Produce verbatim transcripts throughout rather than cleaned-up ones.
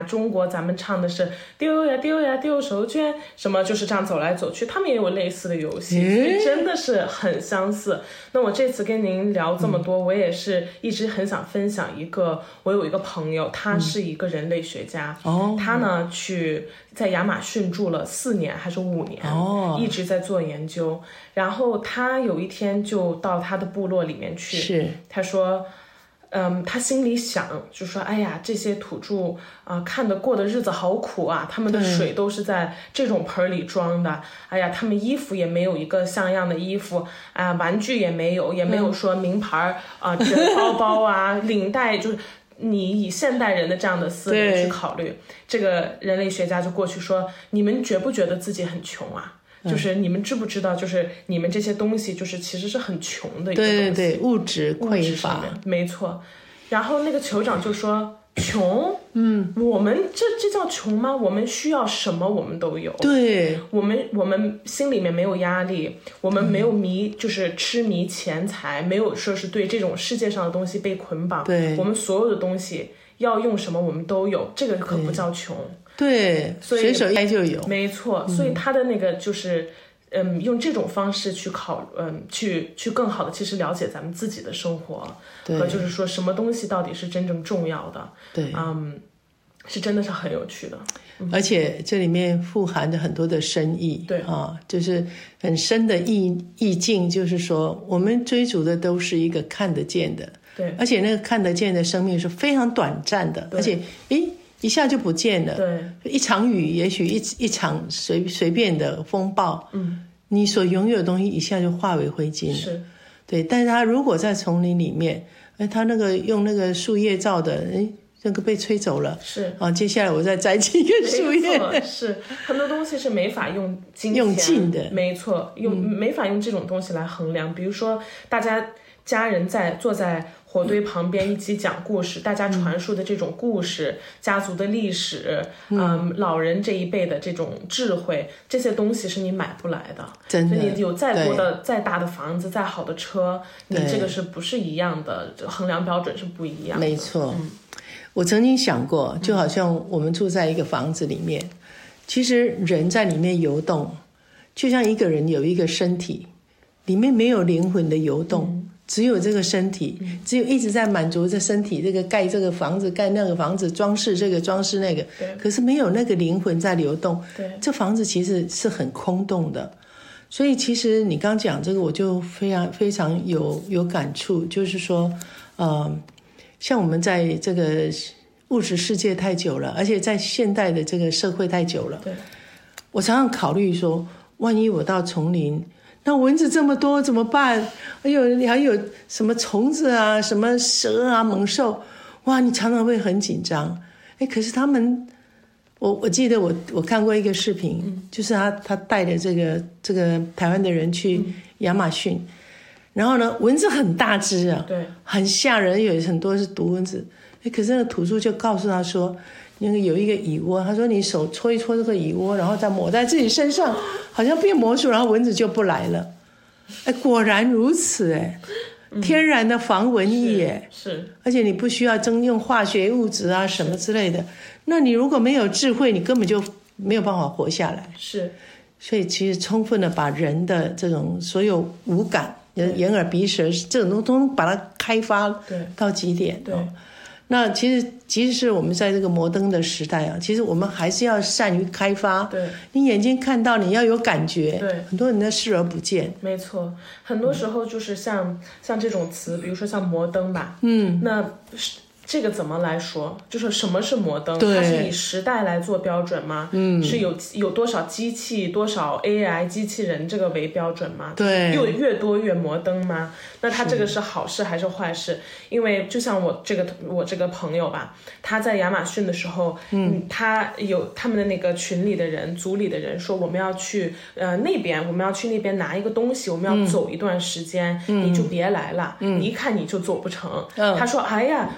中国咱们唱的是丢呀丢呀丢手绢，什么就是这样走来走去，他们也有类似的游戏，所以真的是很相似。那我这次跟您聊这么多、嗯、我也是一直很想分享一个，我有一个朋友，他是一个人类学家、嗯、他呢去在亚马逊住了四年还是五年、哦、一直在做研究，然后他有一天就到他的部落里面去，是他说嗯，他心里想就说哎呀，这些土著啊、呃，看得过的日子好苦啊，他们的水都是在这种盆里装的，哎呀，他们衣服也没有一个像样的衣服啊、呃，玩具也没有，也没有说名牌啊、呃，这包包啊领带，就是你以现代人的这样的思维去考虑，这个人类学家就过去说，你们觉不觉得自己很穷啊？就是你们知不知道，就是你们这些东西就是其实是很穷的一个东西，对对对，物质匮乏，没错。然后那个酋长就说穷，嗯，我们这这叫穷吗？我们需要什么我们都有，对，我们我们心里面没有压力，我们没有迷、嗯、就是痴迷钱财，没有说是对这种世界上的东西被捆绑，对，我们所有的东西要用什么我们都有，这个可不叫穷，对，所以随手一就有，没错。所以他的那个就是嗯，用这种方式去考嗯去去更好的其实了解咱们自己的生活，和就是说什么东西到底是真正重要的，对，嗯，是真的是很有趣的，嗯、而且这里面富含着很多的深意，对啊，就是很深的意意境，就是说我们追逐的都是一个看得见的，对，而且那个看得见的生命是非常短暂的，而且诶一下就不见了，对，一场雨也许一一场随随便的风暴，嗯，你所拥有的东西一下就化为灰烬了，是，对。但是他如果在丛林里面，哎，他那个用那个树叶造的，哎，那个被吹走了，是啊，接下来我再摘几个树叶，是很多东西是没法用金钱用尽的，没错，用、嗯、没法用这种东西来衡量。比如说，大家家人在坐在火堆旁边一起讲故事，大家传述的这种故事、嗯、家族的历史，嗯，老人这一辈的这种智慧，这些东西是你买不来的。真的，所以你有再多的、再大的房子、再好的车，你这个是不是一样的？衡量标准是不一样的。没错，嗯，我曾经想过，就好像我们住在一个房子里面，嗯、其实人在里面游动，就像一个人有一个身体，里面没有灵魂的游动。嗯，只有这个身体，只有一直在满足这身体，这个盖这个房子，盖那个房子，装饰这个，装饰那个，可是没有那个灵魂在流动，对，这房子其实是很空洞的。所以其实你刚讲这个，我就非常非常有有感触，就是说，呃，像我们在这个物质世界太久了，而且在现代的这个社会太久了，对，我常常考虑说，万一我到丛林，那蚊子这么多怎么办？哎呦，你还有什么虫子啊，什么蛇啊，猛兽，哇，你常常会很紧张。哎，可是他们，我我记得我我看过一个视频，嗯、就是他他带着这个这个台湾的人去亚马逊，嗯、然后呢，蚊子很大只啊，对，很吓人，有很多是毒蚊子。哎，可是那个土著就告诉他说，那个有一个蚁窝，他说你手搓一搓这个蚁窝，然后再抹在自己身上，好像变魔术，然后蚊子就不来了。哎，果然如此，哎，天然的防蚊液，嗯、是, 是，而且你不需要增用化学物质啊什么之类的。那你如果没有智慧，你根本就没有办法活下来。是，所以其实充分的把人的这种所有五感，眼耳鼻舌这种东西，把它开发到极点。对。对，那其实即使是我们在这个摩登的时代啊，其实我们还是要善于开发。对，你眼睛看到，你要有感觉。对，很多人的视而不见。没错，很多时候就是像、嗯、像这种词，比如说像摩登吧，嗯，那这个怎么来说？就是什么是摩登？它是以时代来做标准吗？嗯，是有有多少机器、多少 A I 机器人这个为标准吗？对，又越多越摩登吗？那他这个是好事还是坏事？因为就像我这个我这个朋友吧，他在亚马逊的时候，嗯，他有他们的那个群里的人、组里的人说，我们要去呃那边，我们要去那边拿一个东西，我们要走一段时间，嗯、你就别来了，嗯、你一看你就走不成。嗯、他说，哎呀，我走。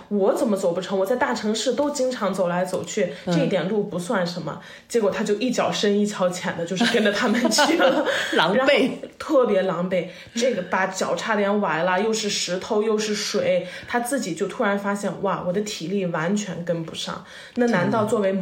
怎么走不成？我在大城市都经常走来走去，这一点路不算什么。结果他就一脚深一脚浅的，就是跟着他们去了， 狼狈， 特别狼狈。这个把脚差点崴了，又是石头又是水，他自己就突然发现，哇，我的体力完全跟不上。那难道作为